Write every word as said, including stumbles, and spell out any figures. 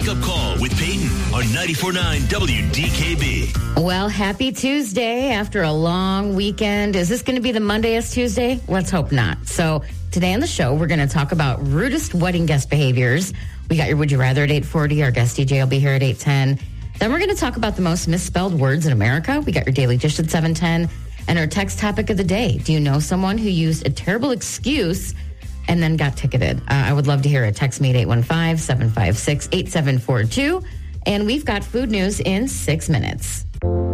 Up Call with Peyton on ninety-four point nine W D K B. Well, happy Tuesday after a long weekend. Is this going to be the Mondayest Tuesday? Let's hope not. So today on the show, we're going to talk about rudest wedding guest behaviors. We got your Would You Rather at eight forty. Our guest D J will be here at eight ten. Then we're going to talk about the most misspelled words in America. We got your Daily Dish at seven ten. And our text topic of the day. Do you know someone who used a terrible excuse and then got ticketed? Uh, I would love to hear it. Text me at eight one five, seven five six, eight seven four two. And we've got food news in six minutes.